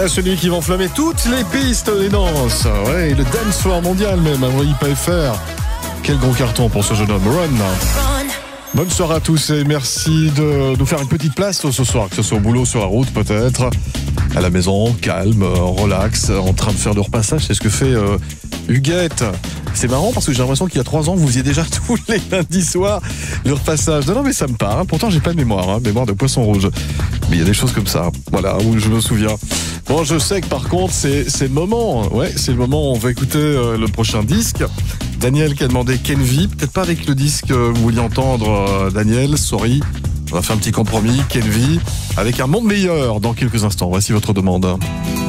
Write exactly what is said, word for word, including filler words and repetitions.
Ouais, celui qui va enflammer toutes les pistes des danses. Ouais, et le dance floor mondial même, un I P F R. Quel gros carton pour ce jeune homme, Run. Bonne soirée à tous et merci de nous faire une petite place ce soir, que ce soit au boulot, sur la route peut-être, à la maison, calme, relax, en train de faire le repassage. C'est ce que fait euh, Huguette. C'est marrant parce que j'ai l'impression qu'il y a trois ans, vous faisiez déjà tous les lundis soirs le repassage. Non, non, mais ça me parle. Pourtant, j'ai pas de mémoire, hein, mémoire de poisson rouge. Mais il y a des choses comme ça, voilà, où je me souviens. Bon, je sais que par contre, c'est, c'est le moment. Ouais, c'est le moment où on va écouter euh, le prochain disque. Daniel qui a demandé Kenvi, peut-être pas avec le disque que vous vouliez entendre, euh, Daniel, sorry. On va faire un petit compromis, Kenvi, avec un monde meilleur dans quelques instants. Voici votre demande.